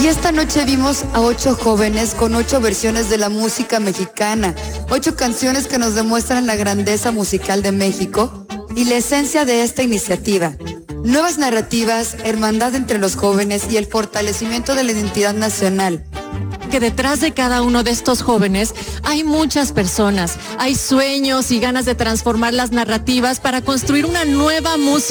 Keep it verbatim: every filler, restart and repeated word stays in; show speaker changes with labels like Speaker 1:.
Speaker 1: Y esta noche vimos a ocho jóvenes con ocho versiones de la música mexicana, ocho canciones que nos demuestran la grandeza musical de México y la esencia de esta iniciativa. Nuevas narrativas, hermandad entre los jóvenes y el fortalecimiento de la identidad nacional.
Speaker 2: Que detrás de cada uno de estos jóvenes hay muchas personas, hay sueños y ganas de transformar las narrativas para construir una nueva música